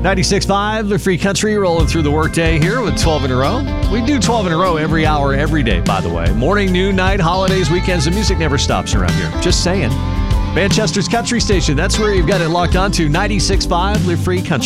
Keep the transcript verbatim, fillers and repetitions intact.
ninety-six point five, the Free Country, rolling through the workday here with twelve in a row. We do twelve in a row every hour, every day, by the way. Morning, noon, night, holidays, weekends. The music never stops around here. Just saying. Manchester's Country Station. That's where you've got it locked on to ninety-six point five, the Free Country.